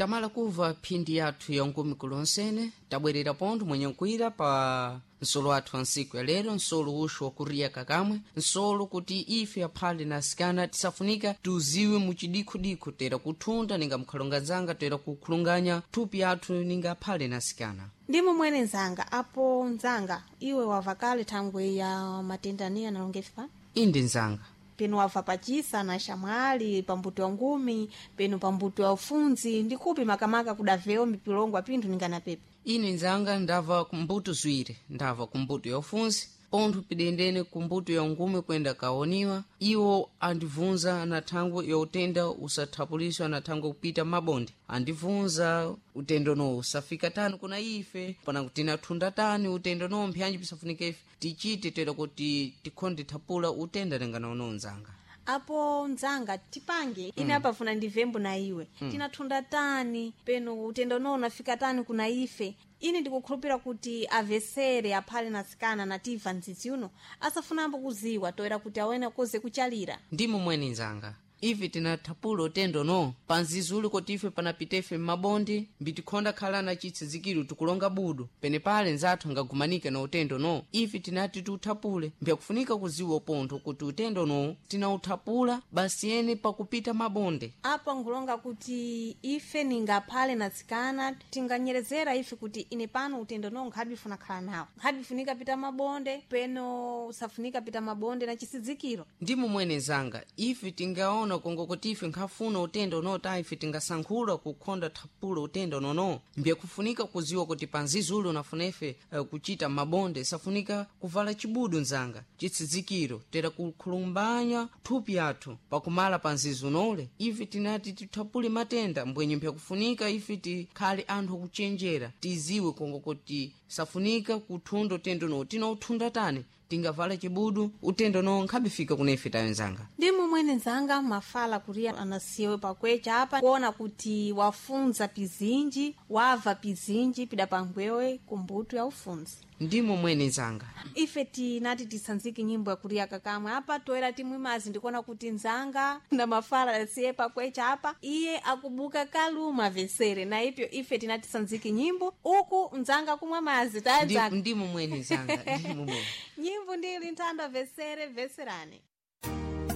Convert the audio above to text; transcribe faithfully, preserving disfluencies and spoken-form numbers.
tamala kuva phindi yathu ya nkumi kulonsene tabwerera pontho mwenye nkwira pa nsolo athu wa nsiku ya lero, nsolo uxo wakuriya kakamwe, nsolo kuti ife aphale na asikana tisafunika tuziwe mucidikho-dikho tera kuthunda ninga mukhalongazanga tera kukhulunganya thupi athu ninga aphale na asikana. Ndimo mwene nzanga apo nzanga iwe wava kale thangwe ya matendania nalongefa? Indi nzanga penu wava pachisa na shamwali pambuto ya ngumi penu pambuto ya ufunzi ndikupi makamaka kudaveo mipilongwa pinthu ningana pepe. Ine nzanga ndava kumbuto zwire, ndava kumbuto ya ufunzi pontho pidendene kumbuto ya ngumi kwenda kaoniwa, iwo andivunza na thangwe ya utenda usathapuliswa na thangwe kupita mabonde, andivunza utendo no usafika tani kuna ife pana kutina thunda tani utendo no mpyanji pisafunika ife tichite tera kuti tikhonde thapula utenda nengana uno nzanga. Apo nzanga tipange ine mm. apafuna ndivembo na iwe mm. tinathunda tani peno utendo no unafika tani kuna ife. Ine ndikukhulupira kuti avesere aphale na asikana na tiva nzizi uno asafunambo kuziwa toera kuti awene koze kuchalira. Ndimo mwene nzanga ife tinathapula utendo no panzizi uli kuti ife panapitefe m'mabondi mbitikhonda khala na chitsizikiro tikulonga budu pene pale nzathu angagumanike na utendo no ife tinati tiuthapule mbyakufunika kuziwa pontho kuti utendo no tinauthapula basi ene pakupita mabonde. Apa ngulonga kuti ife ningaphale na asikana tinganyerezera ife kuti ine pano utendo no nkhadifuna khala nawo nkhadifunika pita mabonde peno usafunika pita mabonde na chisizikiro. Ndimo mwene nzanga ife tingaona kongo kuti ife nkhafuna utendo no ta ife tingasankhula kukhonda thapula utendo nono mbyakufunika kuziwa kuti panzizi uli unafuna ife uh, kuchita mabonde safunika kuvala chibudu nzanga chitsizikiro tera kukhulumbanya thupi athu pakumala panzizi unole ife tinati tithapule matenda mbwenye mbyakufunika ife tikhale anthu akuchenjera tiziwe kongo kuti safunika kuthunda utendo no tinauthunda tani tingavala chibudu utendo no nkhabifika kunefe tayo nzanga. Ndimo mwene nzanga mafala kuriya anasiyewe pakwecha apa kuona kuti wafunza pizinji wava pizinji pida pangwewe kumbuto ya ufunzi. Ndimo mwene nzanga ife tinati tisanziki nyimbo ya kuriya kakamwe apa toera timwe mazi ndikuona kuti nzanga na mafala asiye pakwecha apa iye akubuka kaluma vesere na ipyo ife tinati sanziki nyimbo uku nzanga kumwa mazi taza. Ndimo mwene nzanga ndimo mwene nyimbo ndili ntanda vesere veserane.